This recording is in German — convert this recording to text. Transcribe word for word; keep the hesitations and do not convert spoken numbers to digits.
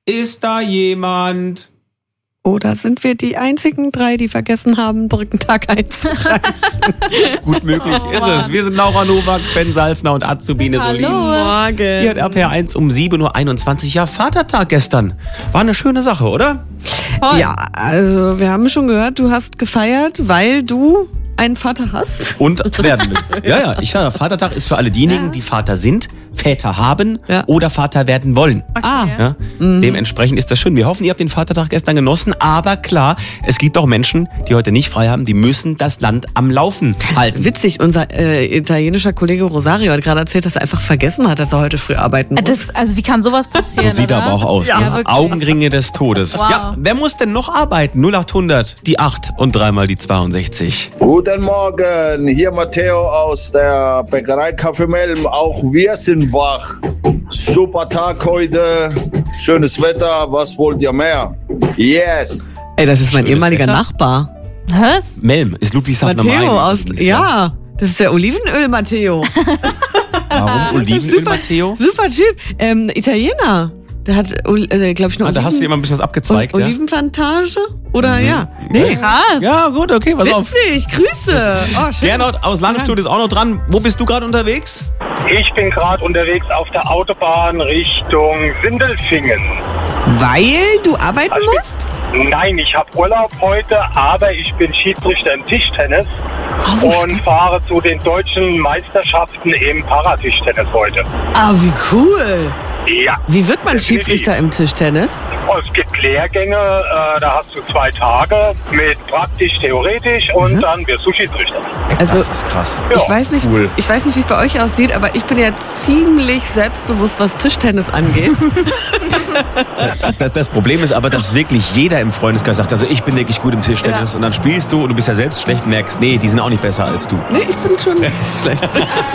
Ist da jemand? Oder sind wir die einzigen drei, die vergessen haben, Brückentag einzureichen? Gut möglich Oh, ist es. Wir sind Laura Nowak, Ben Salzner und Azubine Solin. Morgen. Hier hat R P R eins um sieben Uhr einundzwanzig. Ja, Vatertag gestern. War eine schöne Sache, oder? Voll. Ja, also wir haben schon gehört, du hast gefeiert, weil du einen Vater hast. Und werden will. Ja, ja, ich sage, Vatertag ist für alle diejenigen, Ja. die Vater sind, Väter haben Ja. oder Vater werden wollen. Ah, Ja? Mhm. Dementsprechend ist das schön. Wir hoffen, ihr habt den Vatertag gestern genossen. Aber klar, es gibt auch Menschen, die heute nicht frei haben, die müssen das Land am Laufen halten. witzig, unser äh, italienischer Kollege Rosario hat gerade erzählt, dass er einfach vergessen hat, dass er heute früh arbeiten muss. Das, also wie kann sowas passieren? So sieht er oder? aber auch aus. Ja, ne? wirklich. Augenringe des Todes. Wow. Ja, wer muss denn noch arbeiten? null acht hundert, die acht und dreimal die zweiundsechzig. Guten Morgen, hier Matteo aus der Bäckerei Kaffee Melm. Auch wir sind wach. Super Tag heute, schönes Wetter, was wollt ihr mehr? Yes! Ey, das ist mein Schönes ehemaliger Wetter. Nachbar. Was? Melm ist Ludwigshafen am Main. Matteo aus, übrigens, ja, das ist der Olivenöl Matteo. Warum Olivenöl, Super- Matteo? Super Typ, ähm, Italiener. Der hat, äh, glaube ich, eine Ah, da hast du dir Oliven- immer ein bisschen was abgezweigt, Ol- ja? Olivenplantage? Oder ja? Nee. Krass. Ja, gut, okay, pass auf. Witzig, Grüße. Oh, schön. Gernot aus Landstuhl ist auch noch dran. Wo bist du gerade unterwegs? Ich bin gerade unterwegs auf der Autobahn Richtung Sindelfingen. Weil du arbeiten Also- musst? Nein, ich habe Urlaub heute, aber ich bin Schiedsrichter im Tischtennis Oh, und fahre zu den deutschen Meisterschaften im Paratischtennis heute. Ah, wie cool. Ja, Wie wird man Definitiv. Schiedsrichter im Tischtennis? oh, es gibt Lehrgänge, äh, da hast du zwei Tage mit praktisch, theoretisch und dann wirst du Schiedsrichter. Also, Das ist krass. Ja, ich weiß nicht, cool. ich weiß nicht, wie es bei euch aussieht, aber ich bin ja ziemlich selbstbewusst, was Tischtennis angeht. Das, das Problem ist aber, dass wirklich jeder im Freundeskreis sagt, also ich bin wirklich gut im Tischtennis. Ja. Und dann spielst du und du bist ja selbst schlecht und merkst, nee, die sind auch nicht besser als du. Nee, ich bin schon schlecht.